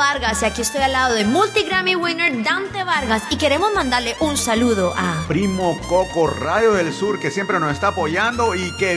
Vargas y aquí estoy al lado de multi-Grammy winner Dante Vargas y queremos mandarle un saludo a Primo Coco, Radio del Sur, que siempre nos está apoyando y que